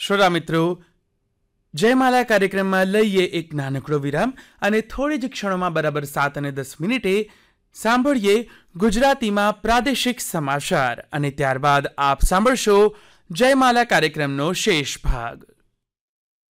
શ્રોતા મિત્રો, જયમાલા કાર્યક્રમમાં લઈએ એક નાનકડો વિરામ અને થોડી જ ક્ષણોમાં બરાબર 7:10 સાંભળીએ ગુજરાતીમાં પ્રાદેશિક સમાચાર અને ત્યારબાદ આપ સાંભળશો જયમાલા કાર્યક્રમનો શેષ ભાગ.